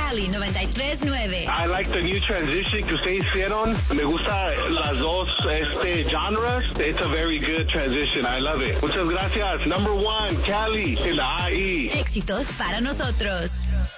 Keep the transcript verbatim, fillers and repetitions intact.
Cali noventa y tres nueve. I like the new transition que ustedes hicieron. Me gusta las dos este, genres. It's a very good transition. I love it. Muchas gracias. Number one, Cali, en la A I. Éxitos para nosotros.